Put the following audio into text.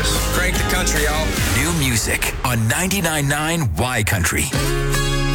Crank the country, y'all. New music on 99.9 Y Country.